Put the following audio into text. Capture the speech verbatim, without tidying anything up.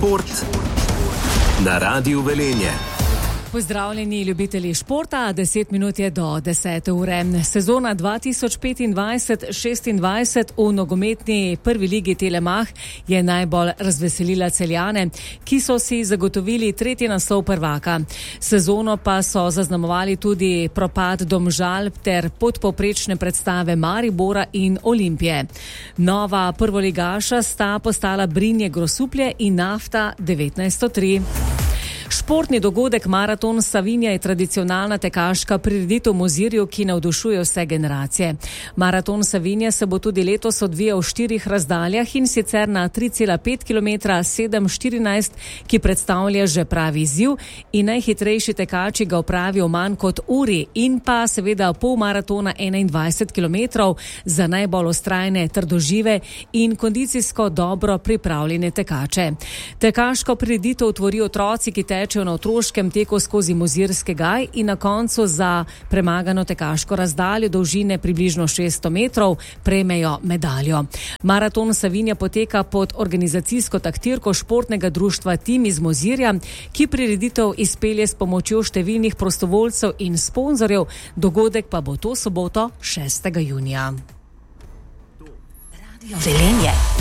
Šport na Radiu Velenje. Pozdravljeni ljubitelji športa, deset minut je do desete ure. Sezona dva tisoč petindvajset šestindvajset v nogometni prvi ligi Telemach je najbolj razveselila Celjane, ki so si zagotovili tretji naslov prvaka. Sezono pa so zaznamovali tudi propad Domžal ter podpovprečne predstave Maribora in Olimpije. Nova prvoligaša sta postala Brinje Grosuplje in Nafta devetnajststo tri. Športni dogodek Maraton Savinja je tradicionalna tekaška prireditev v Mozirju, ki navdušuje vse generacije. Maraton Savinja se bo tudi letos odvijal v štirih razdaljah in sicer na tri cela pet kilometra sedem štirinajst, ki predstavlja že pravi izziv in najhitrejši tekači ga opravijo manj kot uri in pa seveda pol maratona enaindvajset kilometrov za najbolj vztrajne, trdožive in kondicijsko dobro pripravljene tekače. Tekaško prireditev tvorijo otroci, ki tečejo na otroškem teku skozi Mozirski gaj in na koncu za premagano tekaško razdaljo dolžine približno šeststo metrov prejmejo medaljo. Maraton Savinja poteka pod organizacijsko taktirko športnega društva Tim iz Mozirja, ki prireditev izpelje s pomočjo številnih prostovoljcev in sponzorjev. Dogodek pa bo to soboto šestega junija. Radio Velenje.